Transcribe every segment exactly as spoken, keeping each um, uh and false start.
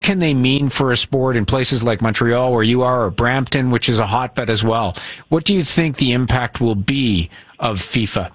can they mean for a sport in places like Montreal, where you are, or Brampton, which is a hotbed as well? What do you think the impact will be of FIFA?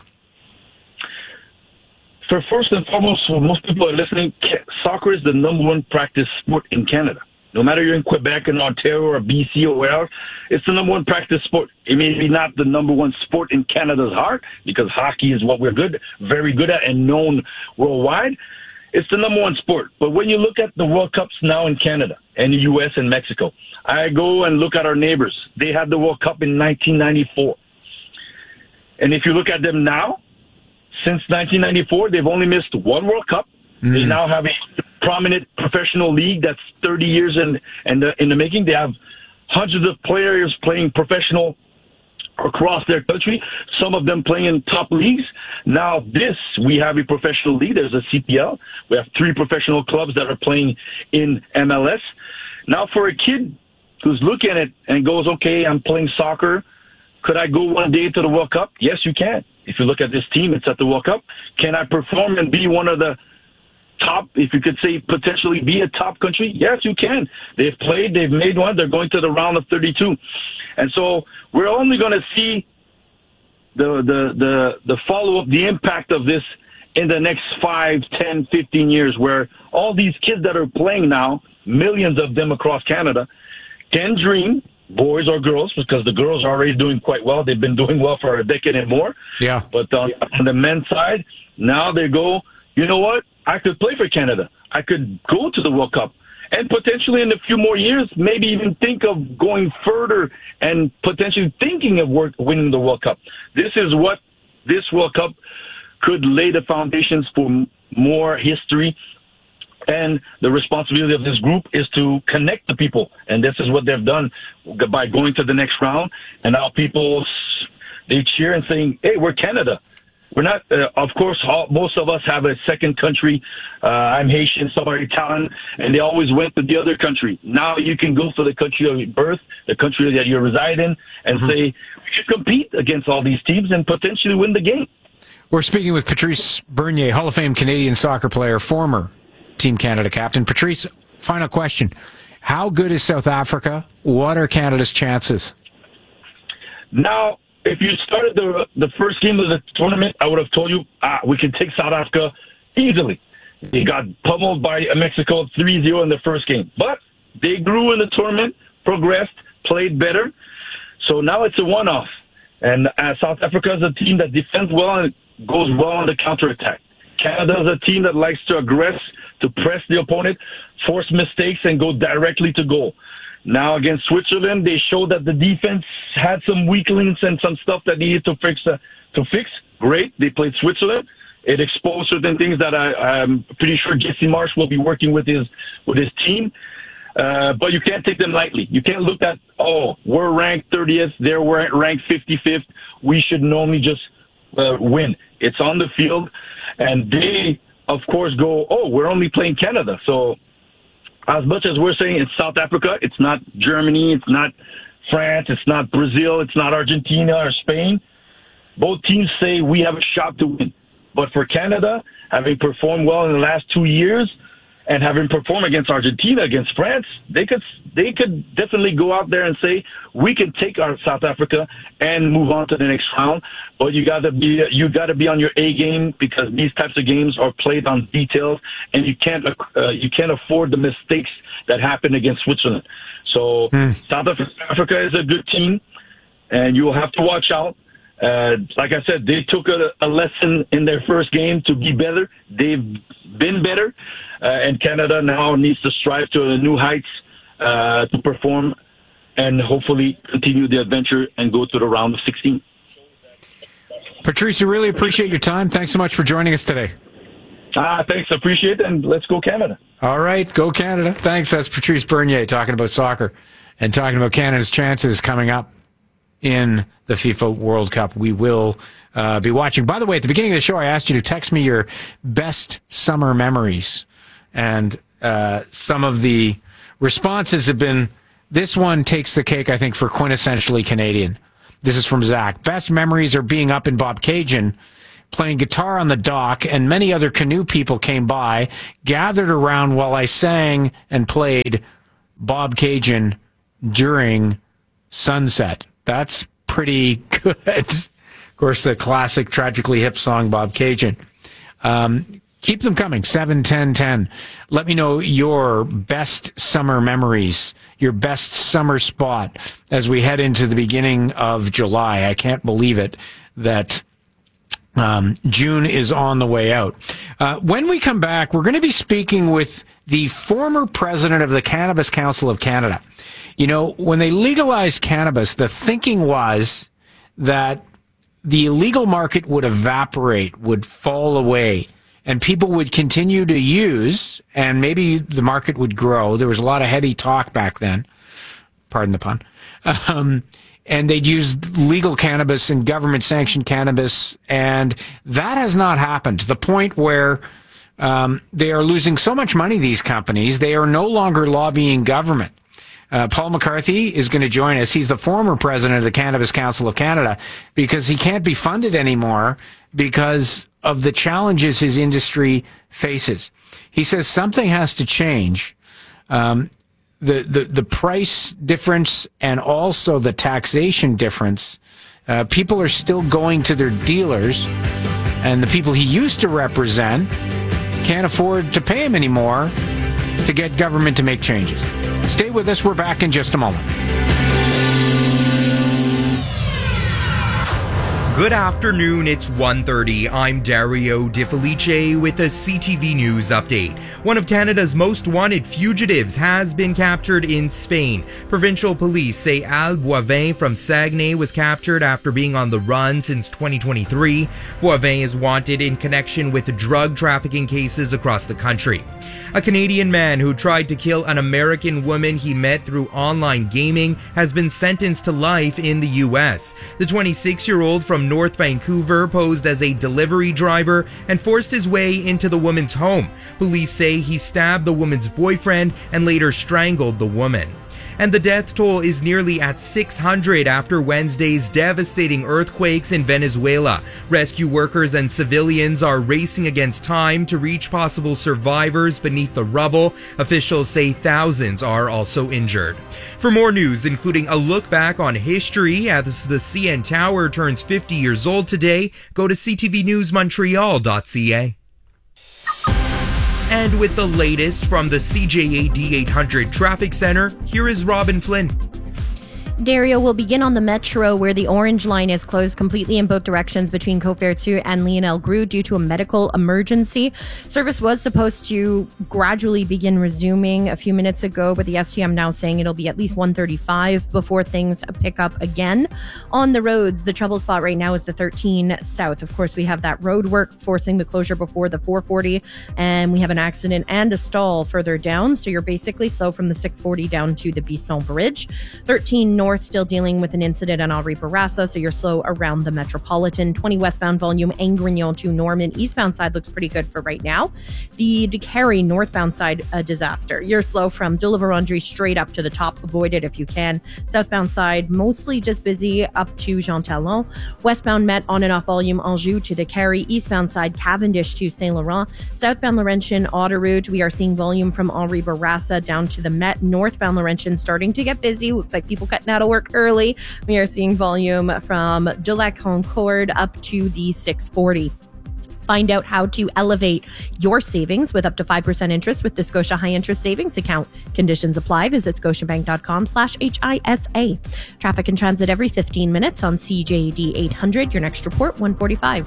For first and foremost, for most people are listening, soccer is the number one practice sport in Canada. No matter you're in Quebec and Ontario or B C or wherever, it's the number one practice sport. It may be not the number one sport in Canada's heart, because hockey is what we're good, very good at and known worldwide. It's the number one sport. But when you look at the World Cups now in Canada and the U S and Mexico, I go and look at our neighbors. They had the World Cup in nineteen ninety-four. And if you look at them now, since nineteen ninety-four, they've only missed one World Cup. Mm. They now have a prominent professional league that's thirty years in, in, the, in the making. They have hundreds of players playing professional across their country, some of them playing in top leagues. Now this, we have a professional league. There's a C P L. We have three professional clubs that are playing in M L S. Now for a kid who's looking at it and goes, okay, I'm playing soccer, could I go one day to the World Cup? Yes, you can. If you look at this team, it's at the World Cup. Can I perform and be one of the top, if you could say potentially be a top country? Yes, you can. They've played, they've made one, they're going to the round of thirty-two. And so we're only going to see the the the, the follow-up, the impact of this in the next five, ten, fifteen years, where all these kids that are playing now, millions of them across Canada, can dream, boys or girls, because the girls are already doing quite well. They've been doing well for a decade and more. Yeah. But on, on the men's side, now they go, you know what? I could play for Canada. I could go to the World Cup. And potentially in a few more years, maybe even think of going further and potentially thinking of work, winning the World Cup. This is what this World Cup could lay the foundations for more history. And the responsibility of this group is to connect the people. And this is what they've done by going to the next round. And now people, they cheer and saying, hey, we're Canada. We're not, uh, of course, all, most of us have a second country. Uh, I'm Haitian, some are Italian, and they always went to the other country. Now you can go to the country of your birth, the country that you reside in, and mm-hmm. say, we should compete against all these teams and potentially win the game. We're speaking with Patrice Bernier, Hall of Fame Canadian soccer player, former Team Canada captain. Patrice, final question. How good is South Africa? What are Canada's chances? Now, if you started the the first game of the tournament, I would have told you, ah, we can take South Africa easily. They got pummeled by Mexico three zero in the first game. But they grew in the tournament, progressed, played better. So now it's a one-off. And uh, South Africa is a team that defends well and goes well on the counterattack. Canada is a team that likes to aggress, to press the opponent, force mistakes, and go directly to goal. Now against Switzerland, they showed that the defense had some weak links and some stuff that needed to fix. Uh, to fix, great. They played Switzerland. It exposed certain things that I, I'm pretty sure Jesse Marsh will be working with his with his team. Uh, but you can't take them lightly. You can't look at, oh, we're ranked thirtieth, they're ranked fifty-fifth. We should normally just uh, win. It's on the field, and they, of course, go, oh, we're only playing Canada, so. As much as we're saying it's South Africa, it's not Germany, it's not France, it's not Brazil, it's not Argentina or Spain. Both teams say we have a shot to win. But for Canada, having performed well in the last two years and having performed against Argentina, against France, they could they could definitely go out there and say we can take our South Africa and move on to the next round. But you gotta be you gotta be on your A game, because these types of games are played on details, and you can't uh, you can't afford the mistakes that happened against Switzerland. So mm. South Africa is a good team, and you will have to watch out. Uh, like I said, they took a, a lesson in their first game to be better. They've been better, uh, and Canada now needs to strive to new heights uh, to perform and hopefully continue the adventure and go to the round of sixteen. Patrice, we really appreciate your time. Thanks so much for joining us today. Ah, thanks. Appreciate it, and let's go Canada. All right, go Canada. Thanks. That's Patrice Bernier talking about soccer and talking about Canada's chances coming up in the FIFA World Cup. We will uh, be watching. By the way, at the beginning of the show, I asked you to text me your best summer memories. And uh, some of the responses have been, this one takes the cake, I think, for quintessentially Canadian. This is from Zach. Best memories are being up in Bobcaygeon, playing guitar on the dock, and many other canoe people came by, gathered around while I sang and played Bob Cajun during sunset. That's pretty good. Of course, the classic Tragically Hip song, Bob Cajun. Um, keep them coming, seven ten ten. Let me know your best summer memories, your best summer spot as we head into the beginning of July. I can't believe it that um, June is on the way out. Uh, when we come back, we're going to be speaking with the former president of the Cannabis Council of Canada. You know, when they legalized cannabis, the thinking was that the illegal market would evaporate, would fall away, and people would continue to use, and maybe the market would grow. There was a lot of heady talk back then. Pardon the pun. Um, and they'd use legal cannabis and government-sanctioned cannabis, and that has not happened to the point where um, they are losing so much money, these companies, they are no longer lobbying government. Uh, Paul McCarthy is going to join us. He's the former president of the Cannabis Council of Canada because he can't be funded anymore because of the challenges his industry faces. He says something has to change. Um, the, the, the price difference and also the taxation difference. Uh, people are still going to their dealers, and the people he used to represent can't afford to pay him anymore to get government to make changes. Stay with us. We're back in just a moment. Good afternoon, it's one thirty. I'm Dario Di Felice with a C T V News update. One of Canada's most wanted fugitives has been captured in Spain. Provincial police say Al Boivin from Saguenay was captured after being on the run since twenty twenty-three. Boivin is wanted in connection with drug trafficking cases across the country. A Canadian man who tried to kill an American woman he met through online gaming has been sentenced to life in the U S. The twenty-six-year-old from North Vancouver posed as a delivery driver and forced his way into the woman's home. Police say he stabbed the woman's boyfriend and later strangled the woman. And the death toll is nearly at six hundred after Wednesday's devastating earthquakes in Venezuela. Rescue workers and civilians are racing against time to reach possible survivors beneath the rubble. Officials say thousands are also injured. For more news, including a look back on history as the C N Tower turns fifty years old today, go to c t v news montreal dot c a. And with the latest from the C J A D eight hundred Traffic Center, here is Robin Flynn. Dario will begin on the Metro, where the Orange Line is closed completely in both directions between Côte-Vertu and Lionel Groulx due to a medical emergency. Service was supposed to gradually begin resuming a few minutes ago, but the S T M now saying it'll be at least one thirty-five before things pick up again. On the roads, the trouble spot right now is the thirteen South. Of course, we have that road work forcing the closure before the four forty, and we have an accident and a stall further down, so you're basically slow from the six forty down to the Bisson Bridge. thirteen North still dealing with an incident on Henri Bourassa, so you're slow around the Metropolitan. twenty westbound volume, Angrignon to Norman. Eastbound side looks pretty good for right now. The DeCarry northbound side, a disaster. You're slow from de la Vérendrye straight up to the top. Avoid it if you can. Southbound side, mostly just busy up to Jean Talon. Westbound Met on and off volume, Anjou to DeCarry. Eastbound side, Cavendish to Saint Laurent. Southbound Laurentian Autoroute, we are seeing volume from Henri Bourassa down to the Met. Northbound Laurentian starting to get busy. Looks like people cutting out of work early. We are seeing volume from de la Concorde up to the six forty. Find out how to elevate your savings with up to five percent interest with the Scotia High Interest Savings Account. Conditions apply. Visit scotiabank.com slash HISA. Traffic and transit every fifteen minutes on C J A D eight hundred. Your next report, one forty-five.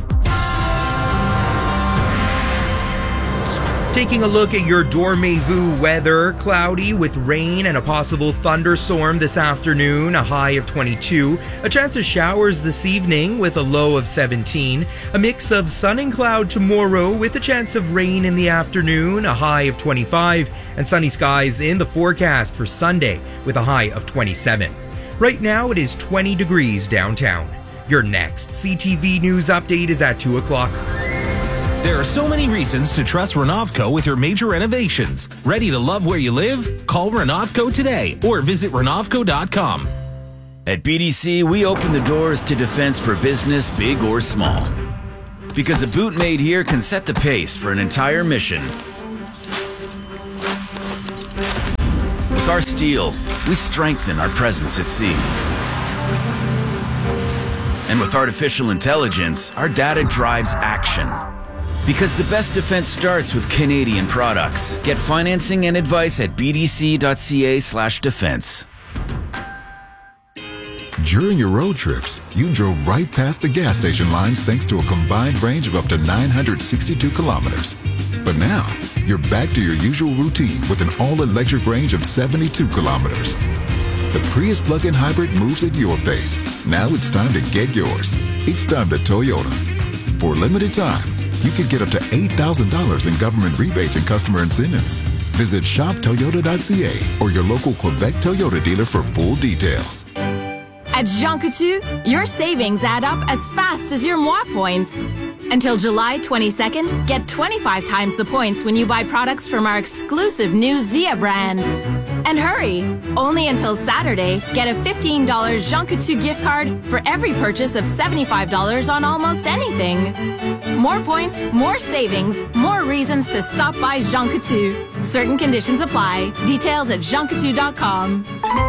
Taking a look at your Dormez-vous weather, cloudy with rain and a possible thunderstorm this afternoon, a high of twenty-two. A chance of showers this evening with a low of seventeen. A mix of sun and cloud tomorrow with a chance of rain in the afternoon, a high of twenty-five. And sunny skies in the forecast for Sunday with a high of twenty-seven. Right now it is twenty degrees downtown. Your next C T V News update is at two o'clock. There are so many reasons to trust Renovco with your major renovations. Ready to love where you live? Call Renovco today or visit renovco dot com. At B D C, we open the doors to defense for business, big or small. because a boot made here can set the pace for an entire mission. With our steel, we strengthen our presence at sea. And with artificial intelligence, our data drives action. Because the best defense starts with Canadian products. Get financing and advice at bdc.ca slash defense. During your road trips, you drove right past the gas station lines thanks to a combined range of up to nine hundred sixty-two kilometers. But now, you're back to your usual routine with an all-electric range of seventy-two kilometers. The Prius plug-in hybrid moves at your pace. Now it's time to get yours. It's time to Toyota. For a limited time, you could get up to eight thousand dollars in government rebates and customer incentives. Visit shop toyota dot c a or your local Quebec Toyota dealer for full details. At Jean Coutu, your savings add up as fast as your moi points. Until July twenty-second, get twenty-five times the points when you buy products from our exclusive new Zia brand. And hurry! Only until Saturday, get a fifteen dollars Jean Coutu gift card for every purchase of seventy-five dollars on almost anything. More points, more savings, more reasons to stop by Jean Coutu. Certain conditions apply. Details at jean coutu dot com.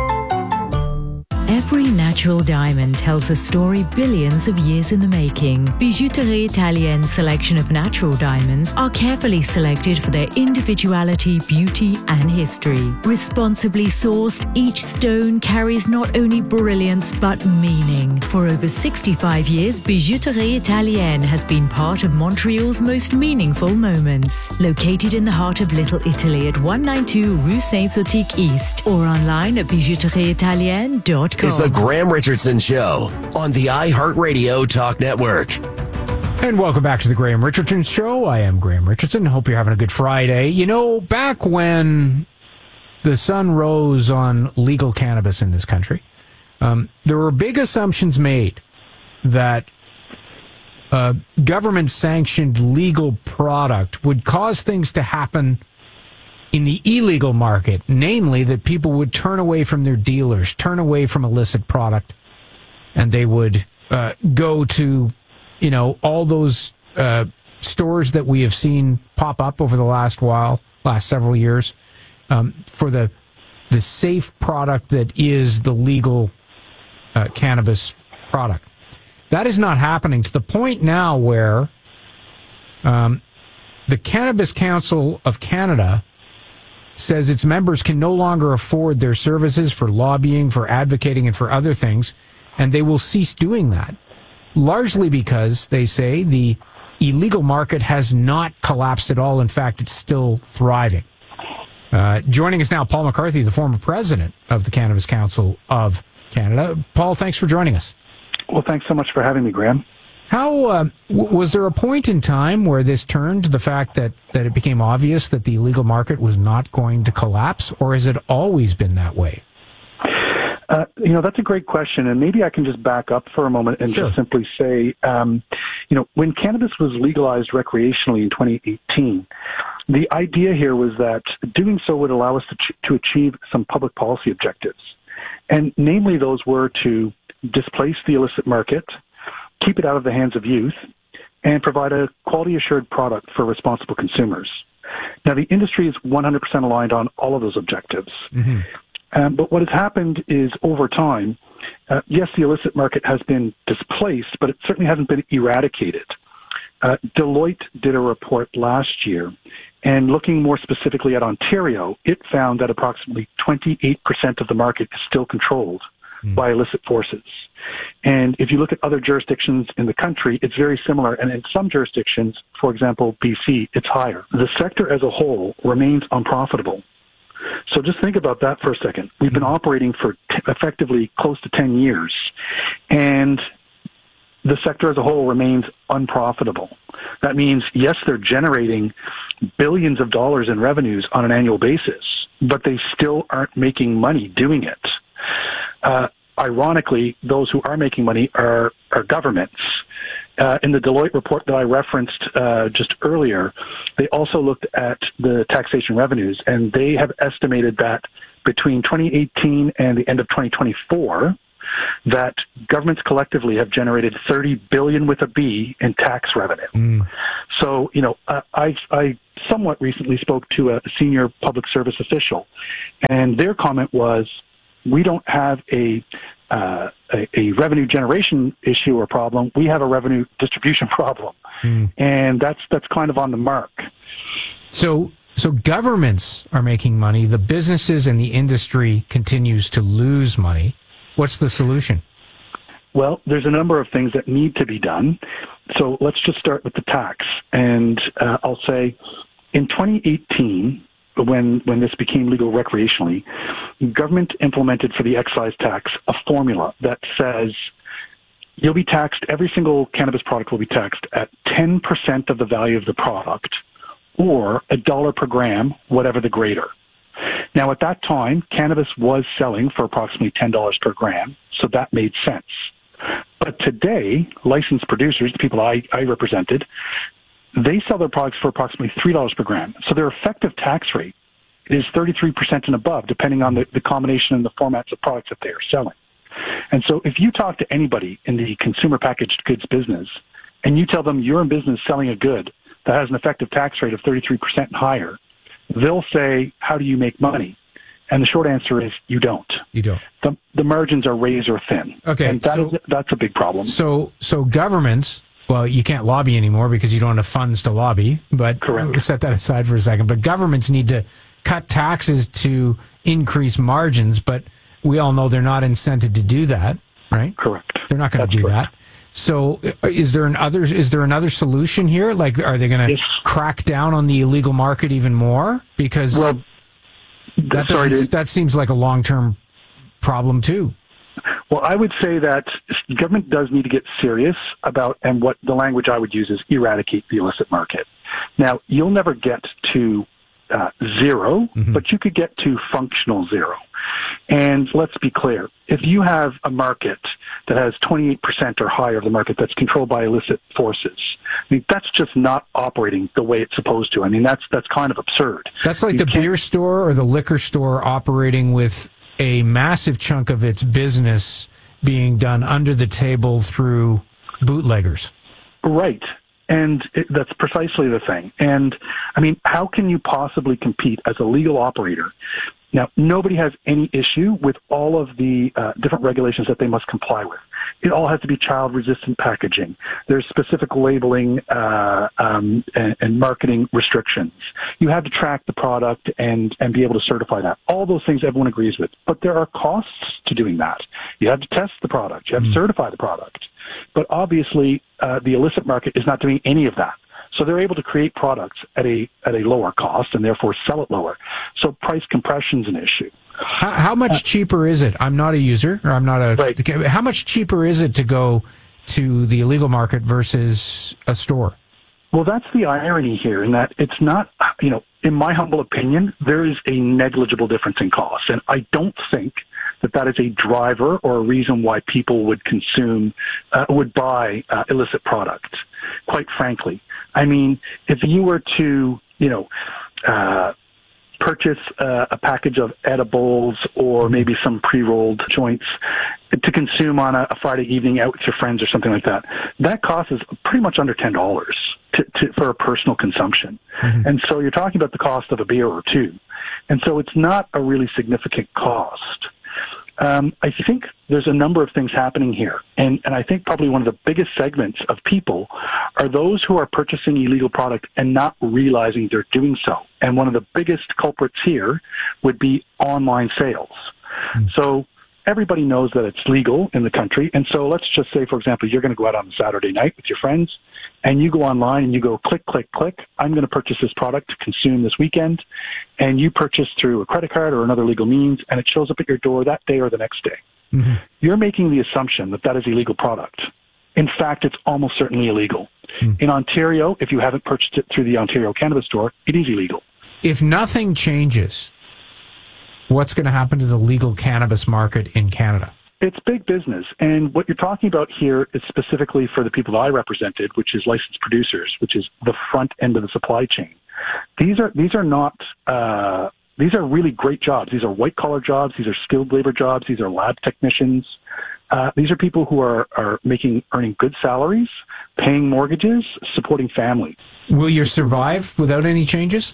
Every natural diamond tells a story billions of years in the making. Bijouterie Italienne's selection of natural diamonds are carefully selected for their individuality, beauty, and history. Responsibly sourced, each stone carries not only brilliance but meaning. For over sixty-five years, Bijouterie Italienne has been part of Montreal's most meaningful moments. Located in the heart of Little Italy at one ninety-two Rue Saint-Zotique East or online at bijouterie italienne dot com. Is the Graham Richardson Show on the iHeartRadio Talk Network. And welcome back to the Graham Richardson Show. I am Graham Richardson. Hope you're having a good Friday. You know, back when the sun rose on legal cannabis in this country, um, there were big assumptions made that uh, government-sanctioned legal product would cause things to happen in the illegal market, namely that people would turn away from their dealers, turn away from illicit product, and they would uh, go to, you know, all those uh, stores that we have seen pop up over the last while, last several years, um, for the the safe product that is the legal uh, cannabis product. That is not happening to the point now where um, the Cannabis Council of Canada says its members can no longer afford their services for lobbying, for advocating, and for other things, and they will cease doing that. Largely because, they say, the illegal market has not collapsed at all. In fact, it's still thriving. Uh, joining us now, Paul McCarthy, the former president of the Cannabis Council of Canada. Paul, thanks for joining us. Well, thanks so much for having me, Graham. How uh, w- was there a point in time where this turned to the fact that, that it became obvious that the illegal market was not going to collapse, or has it always been that way? Uh, you know, that's a great question, and maybe I can just back up for a moment and sure. just simply say, um, you know, when cannabis was legalized recreationally in twenty eighteen, the idea here was that doing so would allow us to, ch- to achieve some public policy objectives, and namely those were to displace the illicit market, keep it out of the hands of youth, and provide a quality-assured product for responsible consumers. Now, the industry is one hundred percent aligned on all of those objectives. Mm-hmm. Um, but what has happened is, over time, uh, yes, the illicit market has been displaced, but it certainly hasn't been eradicated. Uh, Deloitte did a report last year, and looking more specifically at Ontario, it found that approximately twenty-eight percent of the market is still controlled mm. by illicit forces. And if you look at other jurisdictions in the country, it's very similar. And in some jurisdictions, for example, B C, it's higher. The sector as a whole remains unprofitable. So just think about that for a second. We've been operating for t- effectively close to ten years, and the sector as a whole remains unprofitable. That means, yes, they're generating billions of dollars in revenues on an annual basis, but they still aren't making money doing it. Uh, ironically, those who are making money are, are governments. Uh, in the Deloitte report that I referenced uh, just earlier, they also looked at the taxation revenues, and they have estimated that between twenty eighteen and the end of twenty twenty-four, that governments collectively have generated thirty billion dollars with a B in tax revenue. Mm. So, you know, uh, I, I somewhat recently spoke to a senior public service official, and their comment was, we don't have a, uh, a, a revenue generation issue or problem. We have a revenue distribution problem. Mm. And that's, that's kind of on the mark. So, so governments are making money. The businesses and the industry continues to lose money. What's the solution? Well, there's a number of things that need to be done. So let's just start with the tax. And uh, I'll say in twenty eighteen, when when this became legal recreationally, government implemented for the excise tax a formula that says you'll be taxed, every single cannabis product will be taxed at ten percent of the value of the product, or a dollar per gram, whatever the greater. Now, at that time, cannabis was selling for approximately ten dollars per gram, so that made sense. But today, licensed producers, the people I, I represented, they sell their products for approximately three dollars per gram. So their effective tax rate is thirty-three percent and above, depending on the, the combination and the formats of products that they are selling. And so if you talk to anybody in the consumer packaged goods business and you tell them you're in business selling a good that has an effective tax rate of thirty-three percent and higher, they'll say, how do you make money? And the short answer is you don't. You don't. The, the margins are razor thin. Okay. And that so, is, that's a big problem. So, so governments, well, you can't lobby anymore because you don't have funds to lobby, but Correct. We'll set that aside for a second. But governments need to cut taxes to increase margins, but we all know they're not incented to do that, right? Correct. They're not going to do correct. that. So is there an other, is there another solution here? Like, are they going to yes. crack down on the illegal market even more? Because well, that, sorry, doesn't- that seems like a long-term problem too. Well, I would say that government does need to get serious about, and what the language I would use is eradicate the illicit market. Now, you'll never get to uh, zero, mm-hmm. but you could get to functional zero. And let's be clear, if you have a market that has twenty-eight percent or higher of the market that's controlled by illicit forces, I mean, that's just not operating the way it's supposed to. I mean, that's that's kind of absurd. That's like you the can't... beer store or the liquor store operating with a massive chunk of its business being done under the table through bootleggers. Right. And it, that's precisely the thing. And, I mean, how can you possibly compete as a legal operator? Now, nobody has any issue with all of the uh, different regulations that they must comply with. It all has to be child-resistant packaging. There's specific labeling uh, um, and, and marketing restrictions. You have to track the product and, and be able to certify that. All those things everyone agrees with. But there are costs to doing that. You have to test the product. You have mm. to certify the product. But obviously, uh, the illicit market is not doing any of that. So they're able to create products at a at a lower cost and therefore sell it lower. So price compression is an issue. How, how much uh, cheaper is it? I'm not a user, or I'm not a. Right. How much cheaper is it to go to the illegal market versus a store? Well, that's the irony here, in that it's not, you know, in my humble opinion, there is a negligible difference in cost. And I don't think that that is a driver or a reason why people would consume, uh, would buy uh, illicit product, quite frankly. I mean, if you were to, you know, uh, purchase uh, a package of edibles or maybe some pre-rolled joints to consume on a, a Friday evening out with your friends or something like that, that cost is pretty much under ten dollars to, to, for a personal consumption. Mm-hmm. And so you're talking about the cost of a beer or two. And so it's not a really significant cost. Um, I think there's a number of things happening here. And, and I think probably one of the biggest segments of people are those who are purchasing illegal product and not realizing they're doing so. And one of the biggest culprits here would be online sales. Mm. So everybody knows that it's legal in the country. And so let's just say, for example, you're going to go out on a Saturday night with your friends and you go online and you go click, click, click. I'm going to purchase this product to consume this weekend. And you purchase through a credit card or another legal means, and it shows up at your door that day or the next day. Mm-hmm. You're making the assumption that that is illegal product. In fact, it's almost certainly illegal. Mm. In Ontario, if you haven't purchased it through the Ontario Cannabis Store, it is illegal. If nothing changes, what's going to happen to the legal cannabis market in Canada? It's big business. And what you're talking about here is specifically for the people that I represented, which is licensed producers, which is the front end of the supply chain. These are these are not uh, these are really great jobs. These are white collar jobs. These are skilled labor jobs. These are lab technicians. Uh, these are people who are, are making, earning good salaries, paying mortgages, supporting families. Will you survive without any changes?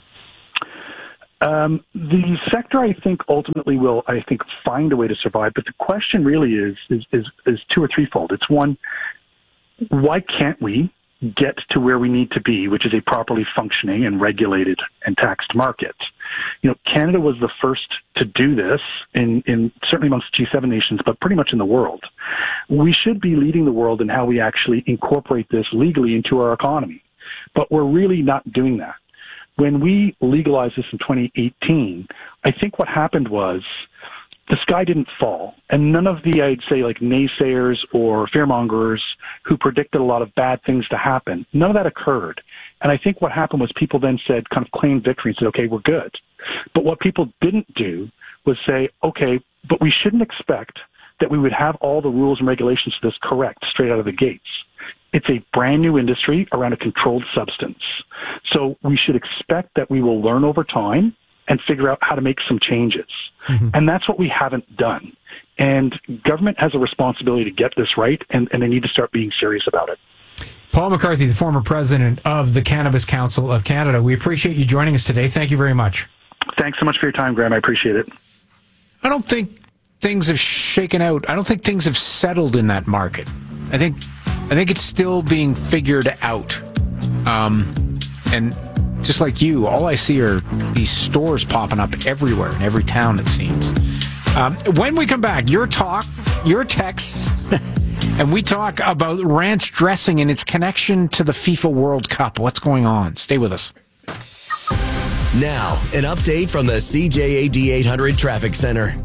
Um, the sector, I think, ultimately will, I think, find a way to survive. But the question really is, is, is, is two or threefold. It's one, why can't we get to where we need to be, which is a properly functioning and regulated and taxed market? You know, Canada was the first to do this in, in certainly amongst G seven nations, but pretty much in the world. We should be leading the world in how we actually incorporate this legally into our economy. But we're really not doing that. When we legalized this in twenty eighteen, I think what happened was the sky didn't fall. And none of the, I'd say, like naysayers or fearmongers who predicted a lot of bad things to happen, none of that occurred. And I think what happened was people then said, kind of claimed victory and said, okay, we're good. But what people didn't do was say, okay, but we shouldn't expect that we would have all the rules and regulations for this correct straight out of the gates. It's a brand new industry around a controlled substance. So we should expect that we will learn over time and figure out how to make some changes. Mm-hmm. And that's what we haven't done. And government has a responsibility to get this right, and, and they need to start being serious about it. Paul McCarthy, the former president of the Cannabis Council of Canada, we appreciate you joining us today. Thank you very much. Thanks so much for your time, Graham. I appreciate it. I don't think things have shaken out. I don't think things have settled in that market. I think I think it's still being figured out. Um, and just like you, all I see are these stores popping up everywhere in every town, it seems. Um, when we come back, your talk, your texts, and we talk about ranch dressing and its connection to the FIFA World Cup. What's going on? Stay with us. Now, an update from the C J A D eight hundred Traffic Center.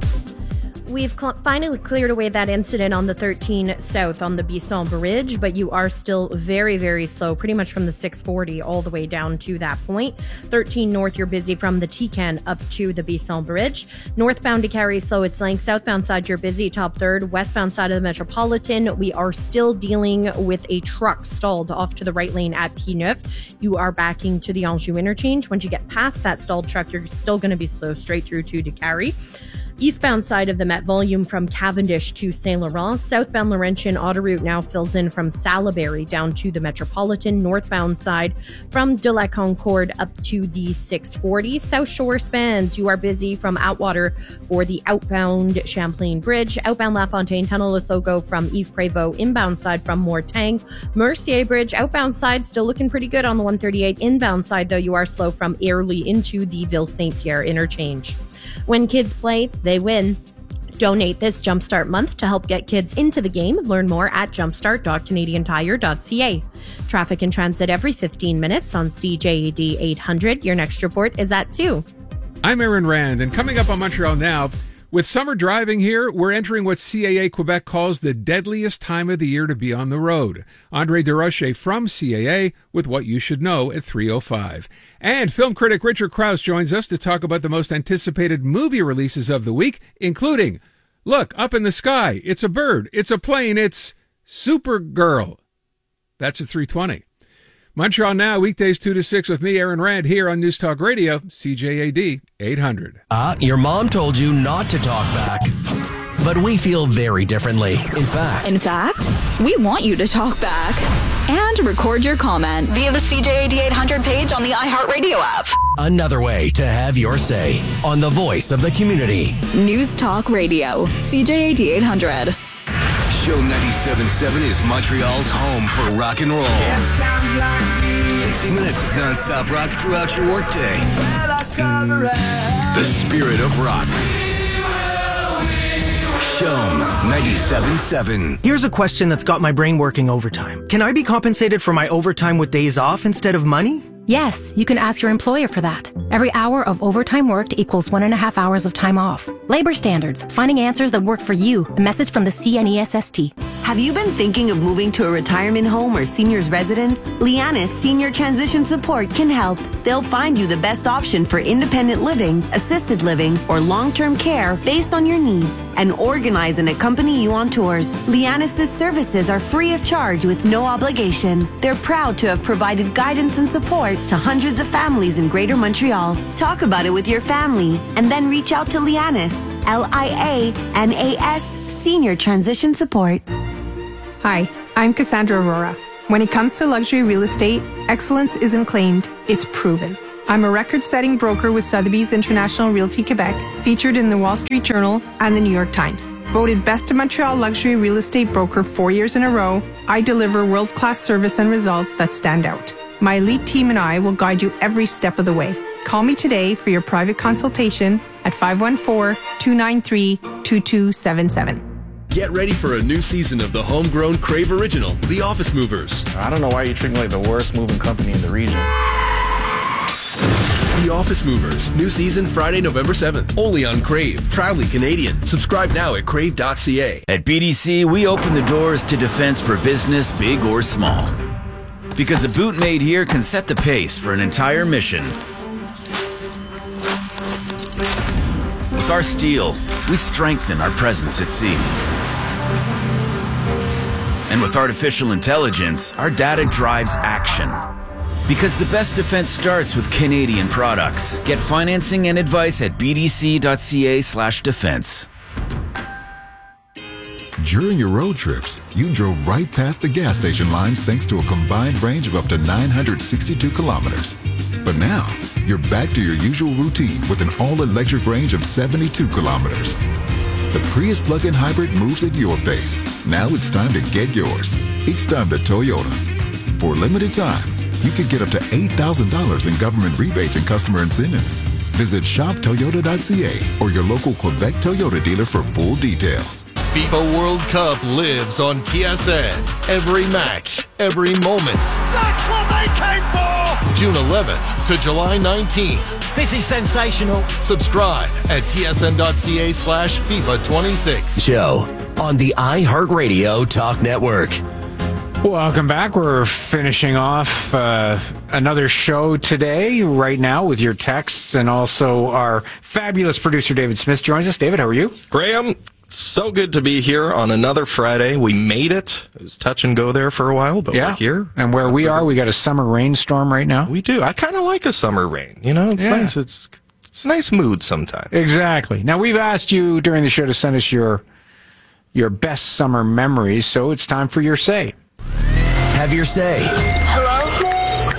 We've cl- finally cleared away that incident on the thirteen South on the Bisson Bridge, but you are still very, very slow, pretty much from the six forty all the way down to that point. thirteen North, you're busy from the T-Can up to the Bisson Bridge. Northbound to Carrie, slow its length. Southbound side, you're busy, top third. Westbound side of the Metropolitan, we are still dealing with a truck stalled off to the right lane at P nine. You are backing to the Anjou interchange. Once you get past that stalled truck, you're still going to be slow straight through to DeCarry. Eastbound side of the Met volume from Cavendish to Saint Laurent. Southbound Laurentian autoroute now fills in from Salaberry down to the Metropolitan. Northbound side from De La Concorde up to the six forty. South Shore spans, you are busy from Outwater for the outbound Champlain Bridge. Outbound La Fontaine Tunnel is logo from Yves Prévost. Inbound side from Mortagne. Mercier Bridge, outbound side still looking pretty good on the one thirty-eight. Inbound side, though, you are slow from Airlie into the Ville Saint Pierre interchange. When kids play, they win. Donate this Jumpstart month to help get kids into the game. Learn more at jumpstart dot canadian tire dot c a. Traffic and transit every fifteen minutes on C J A D eight hundred. Your next report is at two. I'm Aaron Rand, and coming up on Montreal Now, with summer driving here, we're entering what C A A Quebec calls the deadliest time of the year to be on the road. Andre Desrochers from C A A with what you should know at three oh five. And film critic Richard Krause joins us to talk about the most anticipated movie releases of the week, including, look, up in the sky, it's a bird, it's a plane, it's Supergirl. That's at three twenty. Montreal Now, weekdays two to six with me, Aaron Rand, here on News Talk Radio, C J A D eight hundred. Uh, your mom told you not to talk back. But we feel very differently. In fact. In fact, we want you to talk back and record your comment via the C J A D eight hundred page on the iHeartRadio app. Another way to have your say on the voice of the community. News Talk Radio, C J A D eight hundred. Show ninety-seven point seven is Montreal's home for rock and roll. sixty minutes of non-stop rock throughout your workday. The spirit of rock. Show ninety-seven point seven. Here's a question that's got my brain working overtime. Can I be compensated for my overtime with days off instead of money? Yes, you can ask your employer for that. Every hour of overtime worked equals one and a half hours of time off. Labor standards, finding answers that work for you. A message from the C N E S S T. Have you been thinking of moving to a retirement home or senior's residence? Lianis Senior Transition Support can help. They'll find you the best option for independent living, assisted living, or long-term care based on your needs and organize and accompany you on tours. Lianis' services are free of charge with no obligation. They're proud to have provided guidance and support to hundreds of families in Greater Montreal. Talk about it with your family and then reach out to Lianis L I A N A S Senior Transition Support. Hi, I'm Cassandra Aurora. When it comes to luxury real estate, excellence isn't claimed, it's proven. I'm a record-setting broker with Sotheby's International Realty Quebec, featured in the Wall Street Journal and the New York Times. Voted Best of Montreal Luxury Real Estate Broker four years in a row, I deliver world-class service and results that stand out. My elite team and I will guide you every step of the way. Call me today for your private consultation at five one four, two nine three, two two seven seven. Get ready for a new season of the homegrown Crave original, The Office Movers. I don't know why you treat me like the worst moving company in the region. The Office Movers. New season Friday, November seventh. Only on Crave. Proudly Canadian. Subscribe now at crave dot c a. At B D C, we open the doors to defense for business, big or small. Because a boot made here can set the pace for an entire mission. With our steel, we strengthen our presence at sea. And with artificial intelligence, our data drives action. Because the best defense starts with Canadian products. Get financing and advice at b d c dot c a slash defense. During your road trips, you drove right past the gas station lines thanks to a combined range of up to nine hundred sixty-two kilometers. But now, you're back to your usual routine with an all-electric range of seventy-two kilometers. The Prius plug-in hybrid moves at your pace. Now it's time to get yours. It's time to Toyota. For a limited time, you could get up to eight thousand dollars in government rebates and customer incentives. Visit shop toyota dot c a or your local Quebec Toyota dealer for full details. FIFA World Cup lives on T S N. Every match, every moment. That's what they came for! June eleventh to July nineteenth. This is sensational. Subscribe at t s n dot c a slash FIFA twenty-six. Show on the iHeartRadio Talk Network. Welcome back. We're finishing off uh, another show today, right now, with your texts, and also our fabulous producer, David Smith, joins us. David, how are you? Graham, so good to be here on another Friday. We made it. It was touch and go there for a while, but yeah. we're here. And where That's we are, we got a summer rainstorm right now. We do. I kind of like a summer rain. You know, it's yeah. nice. It's it's a nice mood sometimes. Exactly. Now, we've asked you during the show to send us your your best summer memories, so it's time for your say. Have your say. Hello?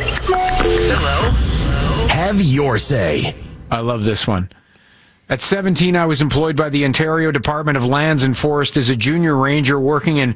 Hello? Have your say. I love this one. At seventeen, I was employed by the Ontario Department of Lands and Forest as a junior ranger working in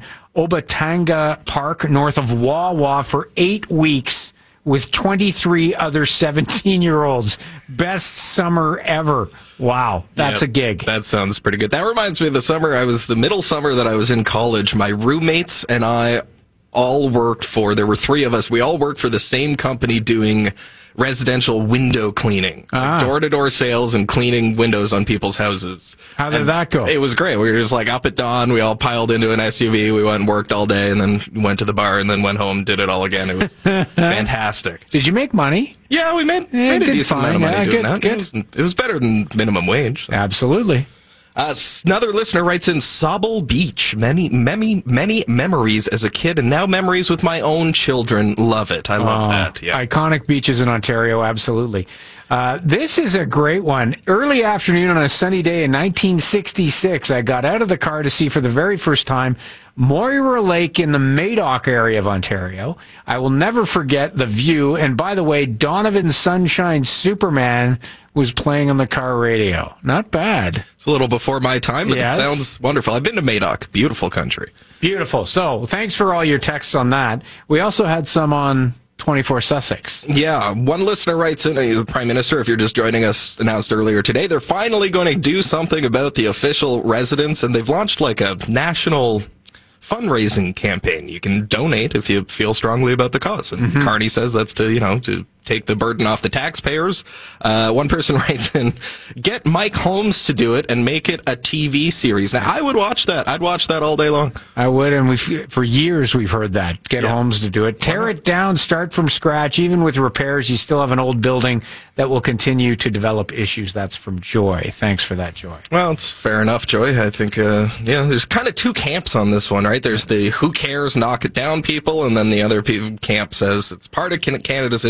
Obatanga Park, north of Wawa, for eight weeks with twenty-three other seventeen-year-olds. Best summer ever. Wow, that's yeah, a gig. That sounds pretty good. That reminds me of the summer I was, the middle summer that I was in college. My roommates and I all worked for, there were three of us, we all worked for the same company doing residential window cleaning. Ah. Like door-to-door sales and cleaning windows on people's houses. How did and that go? It was great. We were just like up at dawn, we all piled into an S U V, we went and worked all day, and then went to the bar, and then went home, did it all again. It was fantastic. Did you make money? Yeah, we made, yeah, made a decent fine. amount of money yeah, doing good, that. Good. It was, it was better than minimum wage. So. Absolutely. Uh, another listener writes in, Sauble Beach. Many, many, many memories as a kid, and now memories with my own children. Love it. I love oh, that. Yeah. Iconic beaches in Ontario, absolutely. Uh, this is a great one. Early afternoon on a sunny day in nineteen sixty-six, I got out of the car to see for the very first time Moira Lake in the Madoc area of Ontario. I will never forget the view. And by the way, Donovan Sunshine Superman was playing on the car radio. Not bad. It's a little before my time, but yes. It sounds wonderful. I've been to Madoc. Beautiful country. Beautiful. So thanks for all your texts on that. We also had some on twenty-four Sussex. Yeah, one listener writes in, the Prime Minister, if you're just joining us, announced earlier today, they're finally going to do something about the official residents, and they've launched like a national fundraising campaign. You can donate if you feel strongly about the cause. And mm-hmm. Carney says that's to, you know, to take the burden off the taxpayers. Uh, one person writes in, get Mike Holmes to do it and make it a T V series. Now, I would watch that. I'd watch that all day long. I would, and we for years we've heard that. Get yeah. Holmes to do it. Tear it down, start from scratch. Even with repairs, you still have an old building that will continue to develop issues. That's from Joy. Thanks for that, Joy. Well, it's fair enough, Joy. I think, uh, yeah, there's kind of two camps on this one, right? There's the who cares, knock it down people, and then the other camp says it's part of Canada's history. We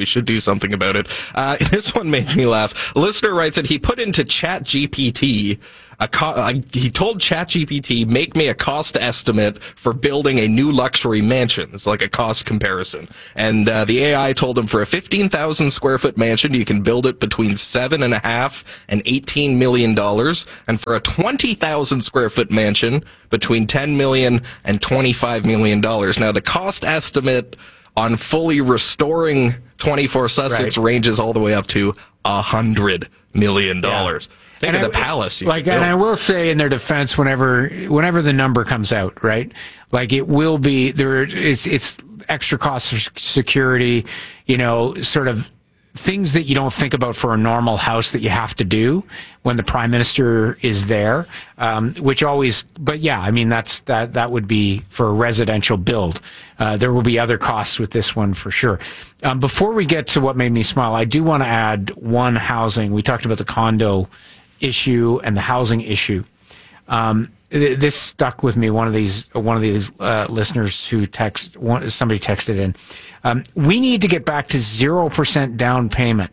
We should do something about it. Uh, this one made me laugh. A listener writes that he put into ChatGPT a co- uh, he told ChatGPT, make me a cost estimate for building a new luxury mansion. It's like a cost comparison. And uh, the A I told him for a fifteen thousand square foot mansion, you can build it between seven and a half and eighteen million dollars. And for a twenty thousand square foot mansion, between ten million and twenty-five million dollars. Now, the cost estimate on fully restoring twenty-four Sussex Right. ranges all the way up to a hundred million dollars. Yeah. Think And of the I- palace. You Like, could and build. I will say in their defense, whenever whenever the number comes out, right? Like it will be there. It's it's extra cost of security, you know, sort of things that you don't think about for a normal house that you have to do when the prime minister is there. Um, which always, but yeah, I mean that's that that would be for a residential build. Uh, there will be other costs with this one for sure. Um, before we get to what made me smile, I do want to add one housing. We talked about the condo issue and the housing issue. Um, th- this stuck with me. One of these, one of these uh, listeners who text, one, somebody texted in. Um, we need to get back to zero percent down payment.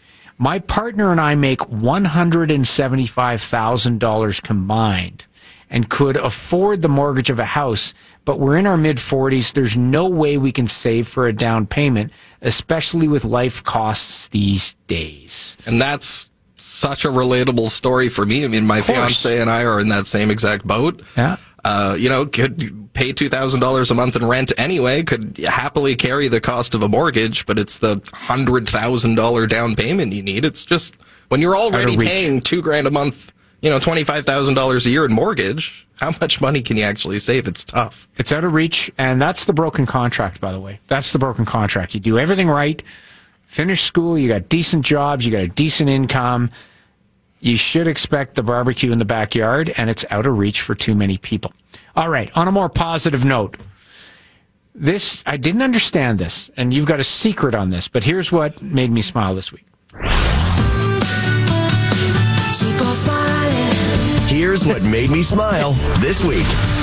My partner and I make one hundred and seventy-five thousand dollars combined, and could afford the mortgage of a house. But we're in our mid forties. There's no way we can save for a down payment, especially with life costs these days. And that's such a relatable story for me. I mean, my fiance and I are in that same exact boat. Yeah. Uh, you know, could pay two thousand dollars a month in rent anyway, could happily carry the cost of a mortgage, but it's the one hundred thousand dollars down payment you need. It's just, when you're already reach. paying two grand a month, you know, twenty-five thousand dollars a year in mortgage, how much money can you actually save? It's tough. It's out of reach, and that's the broken contract, by the way. That's the broken contract. You do everything right, finish school, you got decent jobs, you got a decent income. You should expect the barbecue in the backyard, and it's out of reach for too many people. All right, on a more positive note, this, I didn't understand this, and you've got a secret on this, but here's what made me smile this week. Here's what made me smile this week.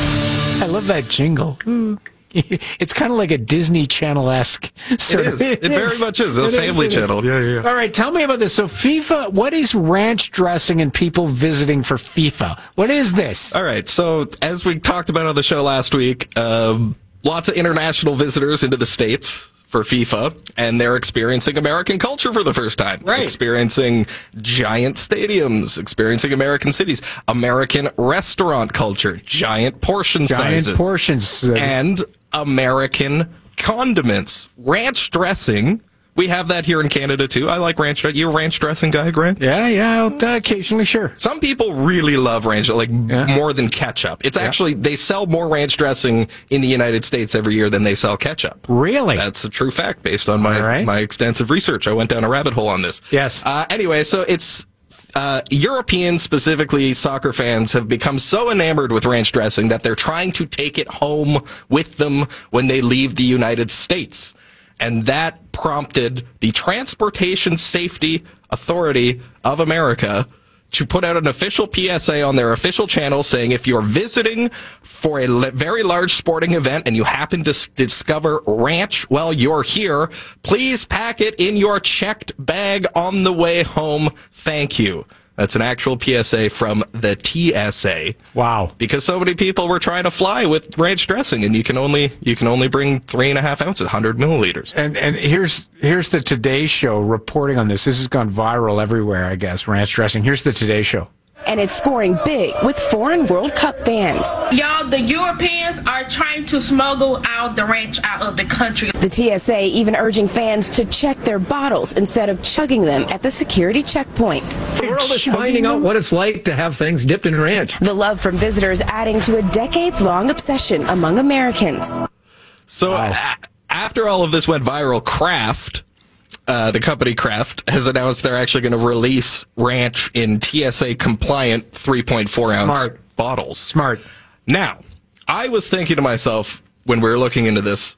I love that jingle. Ooh. It's kind of like a Disney Channel-esque sort It of. is. It very much is. A It family it is. channel. Yeah, yeah. All right, tell me about this. So FIFA, what is ranch dressing and people visiting for FIFA? What is this? All right. So as we talked about on the show last week, um, lots of international visitors into the States for FIFA, and they're experiencing American culture for the first time. Right. Experiencing giant stadiums, experiencing American cities, American restaurant culture, giant portion Giant sizes. portions. And American condiments. Ranch dressing. We have that here in Canada, too. I like ranch dressing. You a ranch dressing guy, Grant? Yeah, yeah, uh, occasionally, sure. Some people really love ranch, like Yeah. more than ketchup. It's Yeah. actually, they sell more ranch dressing in the United States every year than they sell ketchup. Really? That's a true fact based on my, All right. my extensive research. I went down a rabbit hole on this. Yes. Uh, anyway, so it's, uh, Europeans, specifically soccer fans, have become so enamored with ranch dressing that they're trying to take it home with them when they leave the United States. And that prompted the Transportation Safety Authority of America to put out an official P S A on their official channel saying if you're visiting for a le- very large sporting event and you happen to s- discover ranch while you're here, please pack it in your checked bag on the way home. Thank you. That's an actual P S A from the T S A. Wow. Because so many people were trying to fly with ranch dressing, and you can only you can only bring three and a half ounces, one hundred milliliters. And and here's here's the Today Show reporting on this. This has gone viral everywhere, I guess, ranch dressing. Here's the Today Show. And it's scoring big with foreign World Cup fans. Y'all, the Europeans are trying to smuggle out the ranch out of the country. The T S A even urging fans to check their bottles instead of chugging them at the security checkpoint. The world is finding out what it's like to have things dipped in ranch. The love from visitors adding to a decades-long obsession among Americans. So a- after all of this went viral, Kraft, uh, the company Kraft, has announced they're actually going to release ranch in T S A compliant three point four ounce Smart. bottles. Smart. Now, I was thinking to myself when we were looking into this,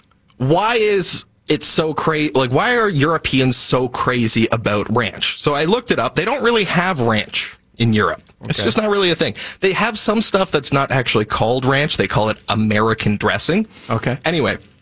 why is it so crazy? Like, why are Europeans so crazy about ranch? So I looked it up. They don't really have ranch in Europe. It's Okay. just not really a thing. They have some stuff that's not actually called ranch. They call it American dressing. Okay. Anyway,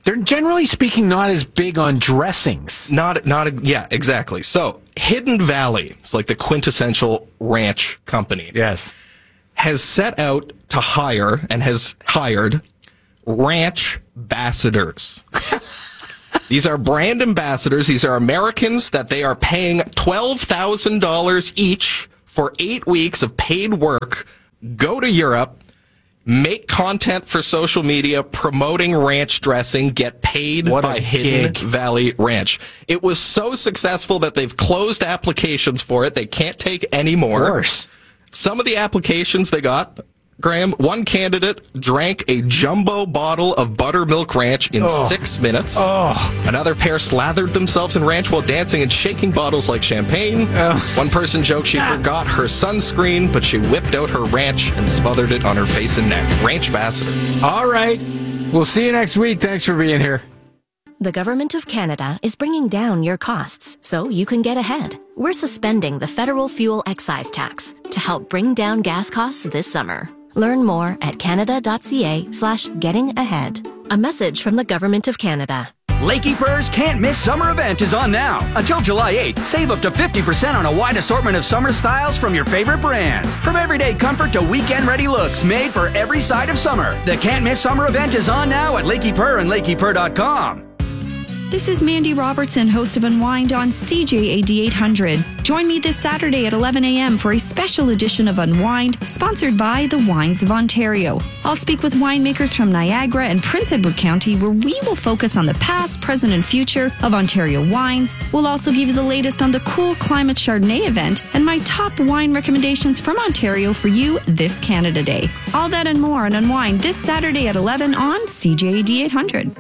They're generally speaking not as big on dressings. Not, not, yeah, exactly. So, Hidden Valley, it's like the quintessential ranch company. Yes. Has set out to hire and has hired ranch ambassadors. These are brand ambassadors. These are Americans that they are paying twelve thousand dollars each for eight weeks of paid work. Go to Europe, make content for social media promoting ranch dressing, get paid What by a Hidden gig. Valley Ranch. It was so successful that they've closed applications for it. They can't take any more. Of course. Some of the applications they got, Graham, one candidate drank a jumbo bottle of buttermilk ranch in Oh. six minutes. Oh. Another pair slathered themselves in ranch while dancing and shaking bottles like champagne. Oh. One person joked she forgot her sunscreen, but she whipped out her ranch and smothered it on her face and neck. Ranch ambassador. All right. We'll see you next week. Thanks for being here. The Government of Canada is bringing down your costs so you can get ahead. We're suspending the federal fuel excise tax to help bring down gas costs this summer. Learn more at canada.ca slash getting ahead. A message from the Government of Canada. Lakey Purr's Can't Miss Summer event is on now. Until July eighth, save up to fifty percent on a wide assortment of summer styles from your favorite brands. From everyday comfort to weekend-ready looks made for every side of summer. The Can't Miss Summer event is on now at Lakey Purr and lakey purr dot com. This is Mandy Robertson, host of Unwind on C J A D eight hundred. Join me this Saturday at eleven a.m. for a special edition of Unwind, sponsored by the Wines of Ontario. I'll speak with winemakers from Niagara and Prince Edward County, where we will focus on the past, present, and future of Ontario wines. We'll also give you the latest on the Cool Climate Chardonnay event and my top wine recommendations from Ontario for you this Canada Day. All that and more on Unwind this Saturday at eleven on C J A D eight hundred.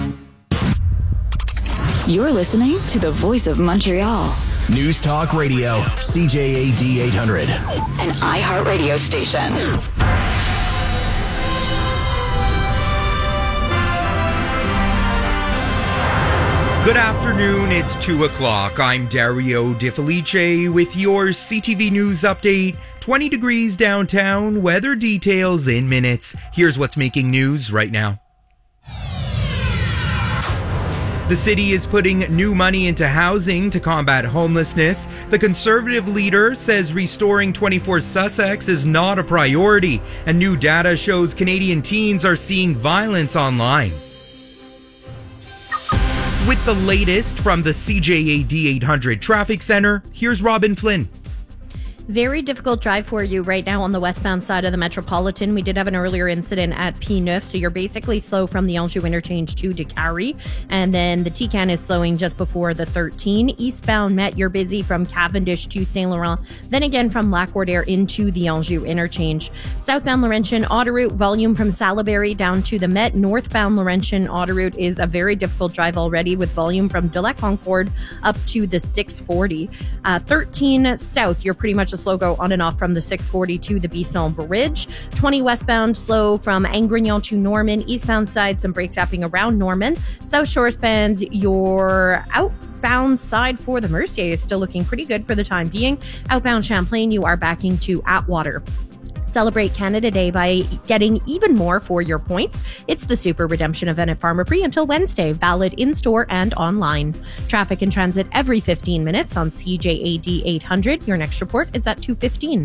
You're listening to the Voice of Montreal. News Talk Radio, C J A D eight hundred. An iHeartRadio station. Good afternoon, it's two o'clock. I'm Dario De Felice with your C T V News update. twenty degrees downtown, weather details in minutes. Here's what's making news right now. The city is putting new money into housing to combat homelessness. The Conservative leader says restoring twenty-four Sussex is not a priority, and new data shows Canadian teens are seeing violence online. With the latest from the C J A D eight hundred Traffic Center, here's Robin Flynn. Very difficult drive for you right now on the westbound side of the Metropolitan. We did have an earlier incident at P nine, so you're basically slow from the Anjou interchange to Décarie. And then the T C A N is slowing just before the thirteen. Eastbound Met, you're busy from Cavendish to Saint Laurent. Then again from Lac-Wardair into the Anjou interchange. Southbound Laurentian Autoroute, volume from Salaberry down to the Met. Northbound Laurentian Autoroute is a very difficult drive already with volume from de la Concorde up to the six forty. Uh, thirteen South, you're pretty much a slow go on and off from the six forty to the Bisson Bridge. twenty westbound slow from Angrignon to Norman. Eastbound side, some brake tapping around Norman. South Shore spans your outbound side for the Mercier is still looking pretty good for the time being. Outbound Champlain, you are backing to Atwater. Celebrate Canada Day by getting even more for your points. It's the Super Redemption event at Pharmaprix until Wednesday, valid in-store and online. Traffic and transit every fifteen minutes on C J A D eight hundred. Your next report is at two fifteen.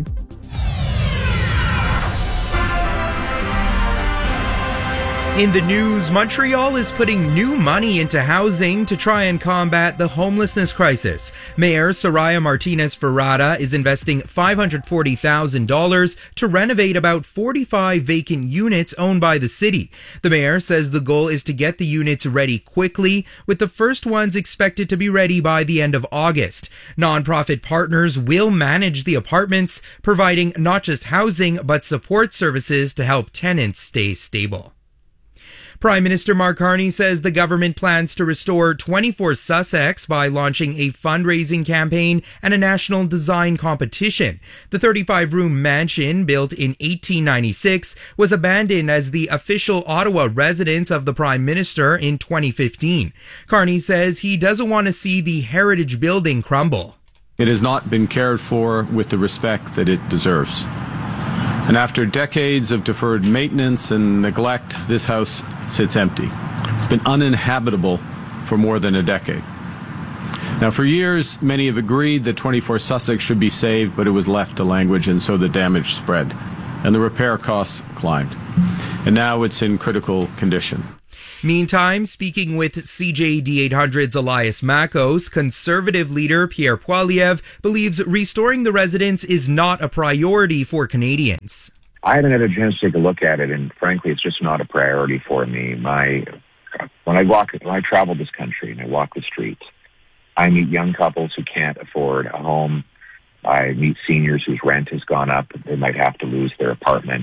In the news, Montreal is putting new money into housing to try and combat the homelessness crisis. Mayor Soraya Martinez-Ferrada is investing five hundred forty thousand dollars to renovate about forty-five vacant units owned by the city. The mayor says the goal is to get the units ready quickly, with the first ones expected to be ready by the end of August. Nonprofit partners will manage the apartments, providing not just housing but support services to help tenants stay stable. Prime Minister Mark Carney says the government plans to restore twenty-four Sussex by launching a fundraising campaign and a national design competition. The thirty-five room mansion, built in eighteen ninety-six, was abandoned as the official Ottawa residence of the Prime Minister in twenty fifteen. Carney says he doesn't want to see the heritage building crumble. It has not been cared for with the respect that it deserves. And after decades of deferred maintenance and neglect, this house sits empty. It's been uninhabitable for more than a decade. Now, for years, many have agreed that twenty-four Sussex should be saved, but it was left to language, and so the damage spread, and the repair costs climbed. And now it's in critical condition. Meantime, speaking with C J D eight hundred's Elias Makos, Conservative leader Pierre Poilievre believes restoring the residence is not a priority for Canadians. I haven't had a chance to take a look at it, and frankly, it's just not a priority for me. My when I walk, when I travel this country and I walk the streets, I meet young couples who can't afford a home. I meet seniors whose rent has gone up; they might have to lose their apartment,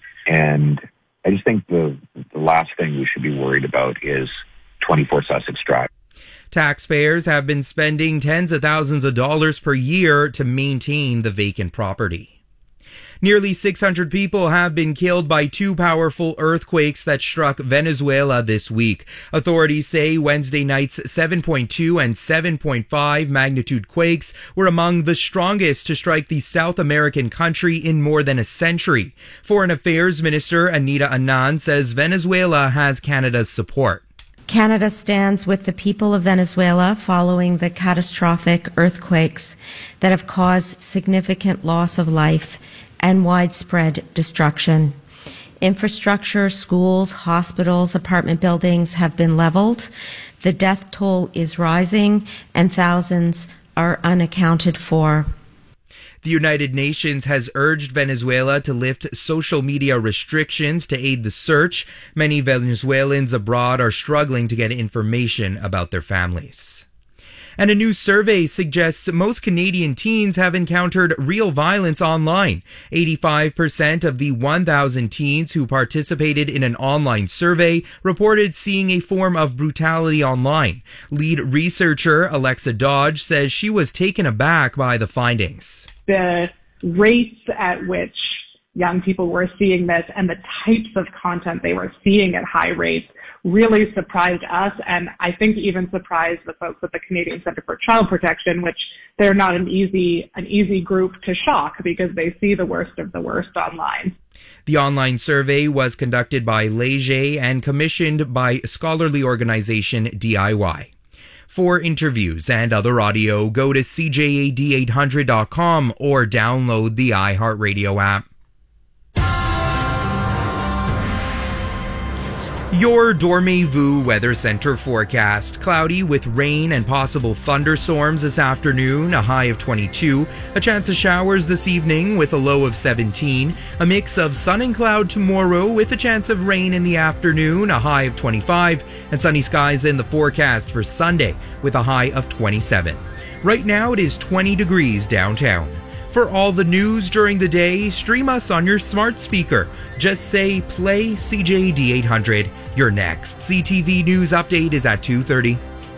and I just think the the last thing we should be worried about is twenty-four Sussex Drive. Taxpayers have been spending tens of thousands of dollars per year to maintain the vacant property. Nearly six hundred people have been killed by two powerful earthquakes that struck Venezuela this week. Authorities say Wednesday night's seven point two and seven point five magnitude quakes were among the strongest to strike the South American country in more than a century. Foreign Affairs Minister Anita Anand says Venezuela has Canada's support. Canada stands with the people of Venezuela following the catastrophic earthquakes that have caused significant loss of life and widespread destruction. Infrastructure, schools, hospitals, apartment buildings have been leveled. The death toll is rising and thousands are unaccounted for. The United Nations has urged Venezuela to lift social media restrictions to aid the search. Many Venezuelans abroad are struggling to get information about their families. And a new survey suggests most Canadian teens have encountered real violence online. eighty-five percent of the one thousand teens who participated in an online survey reported seeing a form of brutality online. Lead researcher Alexa Dodge says she was taken aback by the findings. The rates at which young people were seeing this and the types of content they were seeing at high rates really surprised us, and I think even surprised the folks at the Canadian Centre for Child Protection, which they're not an easy an easy group to shock because they see the worst of the worst online. The online survey was conducted by Leger and commissioned by scholarly organization D I Y. For interviews and other audio, go to C J A D eight hundred dot com or download the iHeartRadio app. Your Dormez-vous Weather Center forecast. Cloudy with rain and possible thunderstorms this afternoon, a high of twenty-two. A chance of showers this evening with a low of seventeen. A mix of sun and cloud tomorrow with a chance of rain in the afternoon, a high of twenty-five. And sunny skies in the forecast for Sunday with a high of twenty-seven. Right now it is twenty degrees downtown. For all the news during the day, stream us on your smart speaker. Just say, play C J D eight hundred. Your next C T V News update is at two thirty.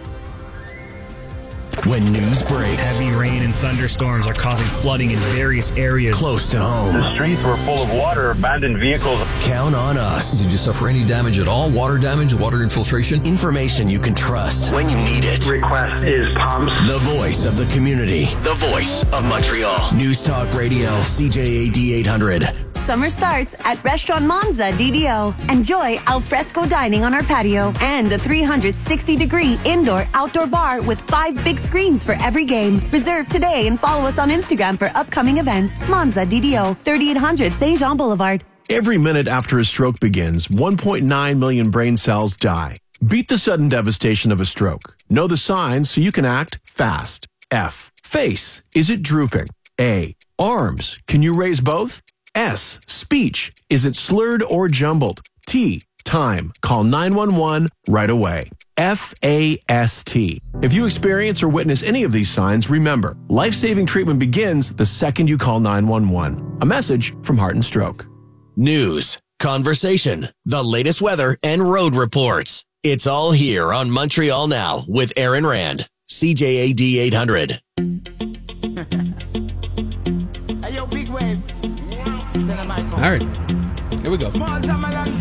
When news breaks, heavy rain and thunderstorms are causing flooding in various areas close to home. The streets were full of water, abandoned vehicles. Count on us. Did you suffer any damage at all? Water damage, water infiltration? Information you can trust when you need it. Request is pumps. The voice of the community. The voice of Montreal. News Talk Radio, C J A D eight hundred. Summer starts at Restaurant Monza D D O. Enjoy al fresco dining on our patio and a three hundred sixty degree indoor-outdoor bar with five big screens for every game. Reserve today and follow us on Instagram for upcoming events. Monza D D O, thirty-eight hundred Saint Jean Boulevard. Every minute after a stroke begins, one point nine million brain cells die. Beat the sudden devastation of a stroke. Know the signs so you can act fast. F. Face. Is it drooping? A. Arms. Can you raise both? S. Speech. Is it slurred or jumbled? T. Time. Call nine one one right away. F A S T. If you experience or witness any of these signs, remember, life-saving treatment begins the second you call nine one one. A message from Heart and Stroke. News, conversation, the latest weather, and road reports. It's all here on Montreal Now with Aaron Rand. C J A D eight hundred. All right, here we go.